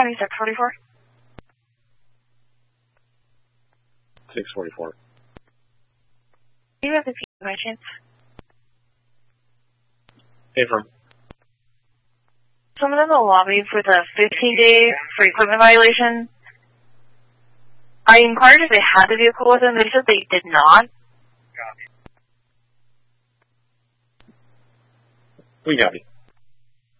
County 644. 644. Do you have the P by chance? Hey, from. Someone in the lobby for the 15-day free equipment violation. I inquired if they had the vehicle with them. They said they did not. We got you.